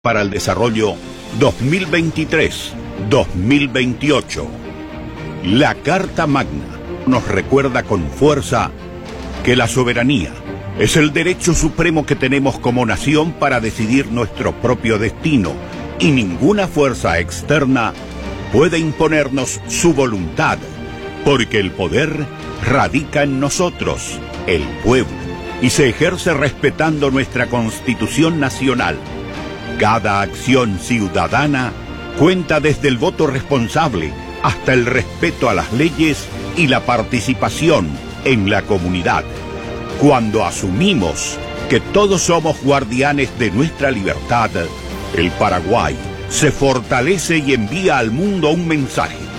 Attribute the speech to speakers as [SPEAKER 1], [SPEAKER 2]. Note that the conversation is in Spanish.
[SPEAKER 1] para el desarrollo 2023-2028. La Carta Magna nos recuerda con fuerza que la soberanía es el derecho supremo que tenemos como nación para decidir nuestro propio destino y ninguna fuerza externa puede imponernos su voluntad, porque el poder radica en nosotros, el pueblo, y se ejerce respetando nuestra Constitución Nacional. Cada acción ciudadana cuenta desde el voto responsable hasta el respeto a las leyes y la participación en la comunidad. Cuando asumimos que todos somos guardianes de nuestra libertad, el Paraguay se fortalece y envía al mundo un mensaje: